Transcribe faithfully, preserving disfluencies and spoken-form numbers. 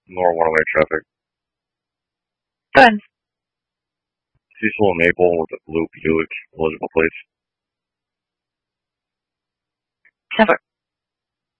Nor one-way traffic. Go ahead. Cecil and Maple with a blue Buick eligible plates. ten four.